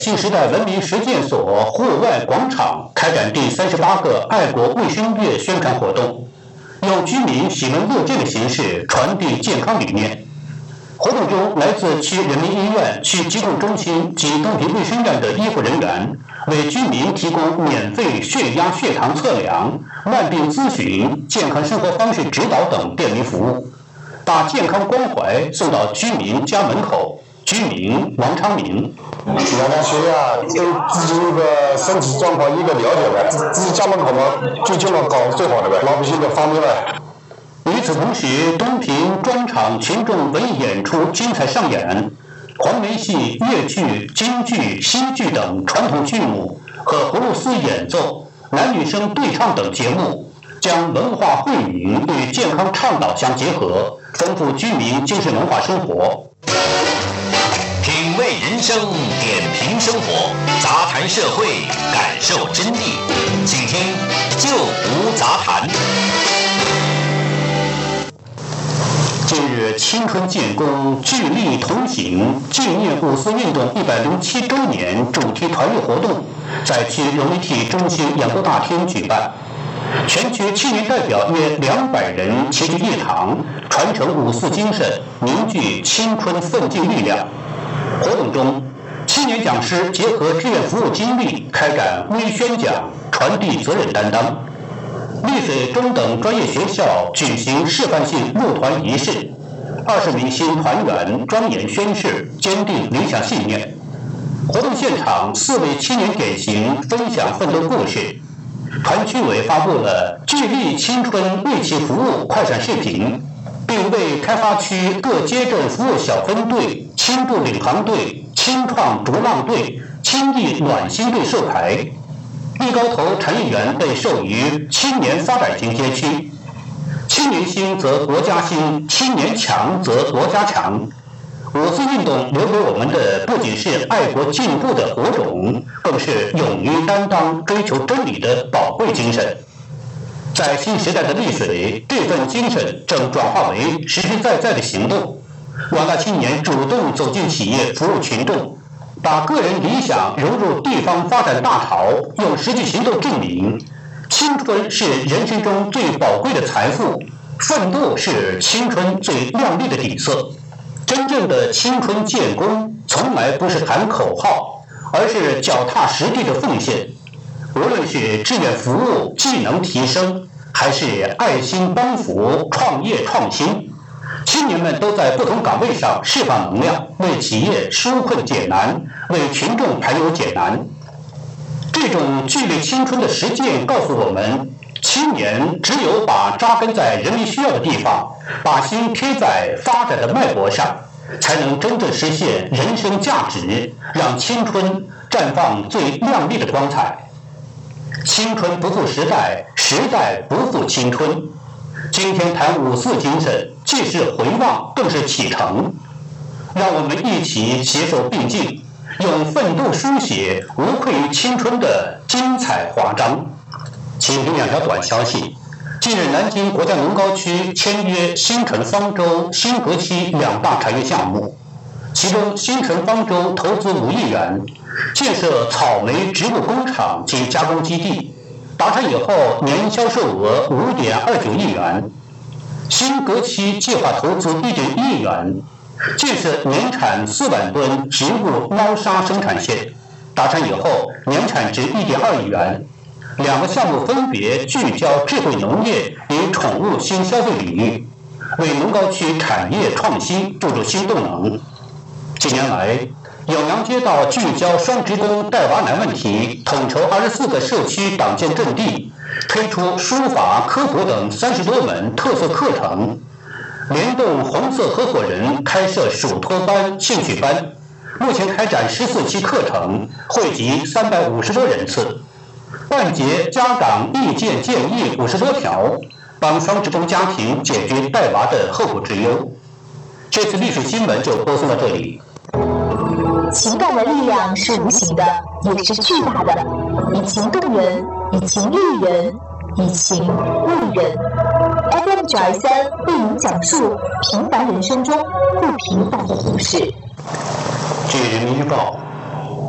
新时代文明实践所户外广场开展第38个爱国卫生月宣传活动，用居民喜闻乐见的形式传递健康理念。活动中，来自区人民医院、区疾控中心及东平卫生院的医护人员为居民提供免费血压、血糖测量、慢病咨询、健康生活方式指导等便民服务，把健康关怀送到居民家门口。居民王昌明， 量量血压，对自己一个身体状况一个了解呗，自己家门口嘛，最近嘛搞最好的呗，老百姓的方便呗。 与此同时，东平专场群众文艺演出精彩上演，黄梅戏、越剧、京剧、戏剧等传统剧目和葫芦丝演奏、男女生对唱等节目，将文化惠民与健康倡导相结合，丰富居民精神文化生活。 品味人生，点评生活，杂谈社会，感受真谛。请听《就无杂谈》。 近日，青春建功，聚力同行纪念五四运动107周年主题团练活动在区融媒体中心演播大厅举办。全区青年代表约200人齐聚一堂，传承五四精神，凝聚青春奋进力量。活动中，青年讲师结合志愿服务经历，开展微宣讲，传递责任担当。丽水中等专业学校举行示范性入团仪式，20名新团员庄严宣誓，坚定理想信念。活动现场，4位青年典型分享奋斗故事。团区委发布了“聚力青春为其服务”快闪视频，并为开发区各街镇服务小分队、青助领航队、青创逐浪队、青艺暖心队授牌。立高头产业园被授予青年发展型街区，青年兴则国家兴，青年强则国家强。五四运动留给我们的不仅是爱国进步的火种，更是勇于担当、追求真理的宝贵精神。在新时代的丽水，这份精神正转化为实实在在的行动。广大青年主动走进企业，服务群众，把个人理想融入地方发展大潮，用实际行动证明，青春是人生中最宝贵的财富，奋斗是青春最亮丽的底色。真正的青春建功，从来不是喊口号，而是脚踏实地的奉献。无论是志愿服务、技能提升，还是爱心帮扶、创业创新，青年们都在不同岗位上释放能量，为企业纾困解难，为群众排忧解难。这种聚力青春的实践告诉我们，青年只有把扎根在人民需要的地方，把心贴在发展的脉搏上，才能真正实现人生价值，让青春绽放最亮丽的光彩。青春不负时代，时代不负青春。今天谈五四精神，既是回望，更是启程。让我们一起携手并进，用奋斗书写无愧于青春的精彩华章。请听2条短消息。近日，南京国家农高区签约新城方舟、新河期2大产业项目，其中新城方舟投资5亿元，建设草莓植物工厂及加工基地，达成以后年销售额5.29亿元。新河期计划投资1.1亿元，建设年产4万吨植物猫砂生产线，达成以后年产值1.2亿元。2个项目分别聚焦智慧农业与宠物新消费领域，为农高区产业创新注入新动能。近年来，颍阳街道聚焦双职工带娃难问题，统筹24个社区党建阵地，推出书法、科普等30多门特色课程，联动红色合伙人开设属托班、兴趣班，目前开展14期课程，汇集350多人次。办结家长意见建议50多条，帮双职工家庭解决带娃的后顾之忧。这次丽水新闻就播送到这里。 情感的力量是无形的，也是巨大的，以情动人，以情育人，以情为人。FM 923为您讲述平凡人生中不平凡的故事。 据人民日报，